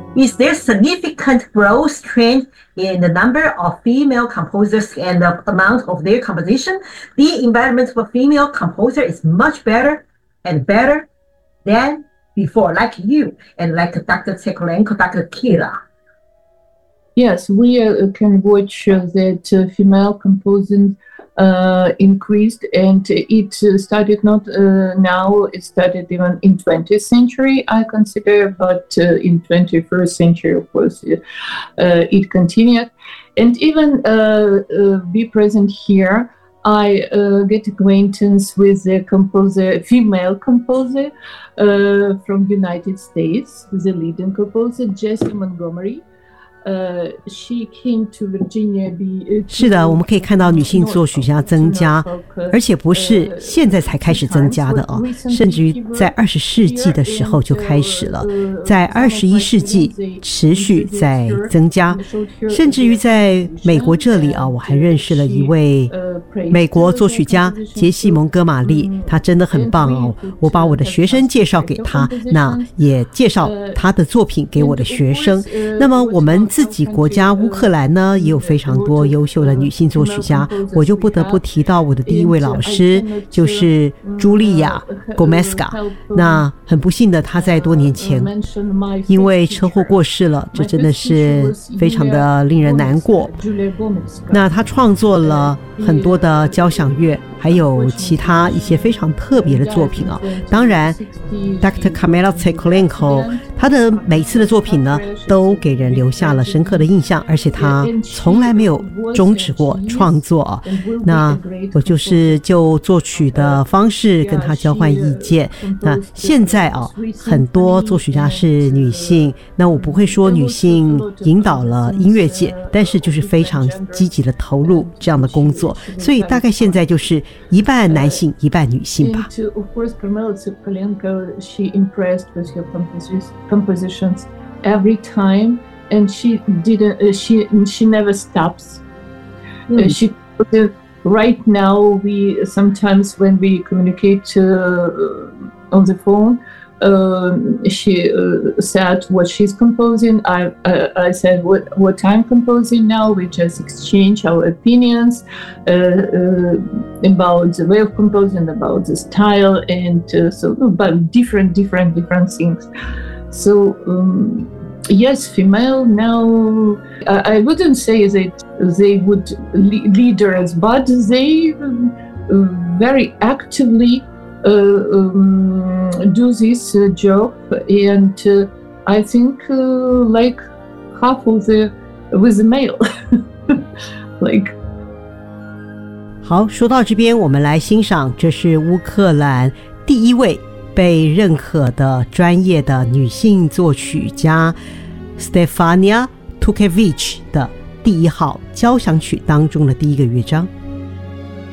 Is there significant growth trend in the number of female composers and the amount of their composition? The environment for female composer is much better and better than before, like you and like Dr. Tsekolenko, Dr. Kira. Yes, we can watch that female composing increased, and it started not now, it started even in 20th century, I consider, but in 21st century, of course, it continued. And even be present here, I get acquaintance with the composer, female composer from United States, the leading composer, Jessie Montgomery. She came to Virginia. 是的，我们可以看到女性作曲家增加，而且不是现在才开始增加的哦，甚至于在20世纪的时候就开始了，在21世纪持续在增加，甚至于在美国这里啊，我还认识了一位美国作曲家杰西·蒙哥马利，他真的很棒哦，我把我的学生介绍给他，那也介绍他的作品给我的学生。那么我们自己国家乌克兰呢，也有非常多优秀的女性作曲家，我就不得不提到我的第一位老师，就是茱莉亚·戈梅斯卡。那很不幸的，她在多年前因为车祸过世了，这真的是非常的令人难过。那她创作了很多的交响乐，还有其他一些非常特别的作品啊。当然 Dr. Kamila Tsekolenko 他的每次的作品呢，都给人留下了深刻的印象，而且他从来没有终止过创作啊。那我就是就作曲的方式跟他交换意见。那现在啊，很多作曲家是女性，那我不会说女性引导了音乐界，但是就是非常积极的投入这样的工作，所以大概现在就是一半男性一半女性吧。 Of course, Kamila Tsekolenko, she impressed with her compositions every time, and she didn't. She never stops. She right now we sometimes when we communicate on the phone. She said what she's composing. I said what I'm composing now. We just exchange our opinions about the way of composing, about the style, and so about different things. So yes, female now. I wouldn't say that they would leaders, but they very actively. Do this job, and I think like half of with the male, like. 好，说到这边，我们来欣赏，这是乌克兰第一位被认可的专业的女性作曲家 Stefania Tukevich 的第1号交响曲当中的第1个乐章。